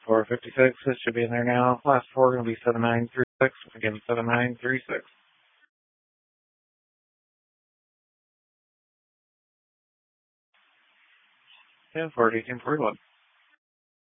456, it should be in there now. Last four going to be 7936. Again, 7936. And 41841.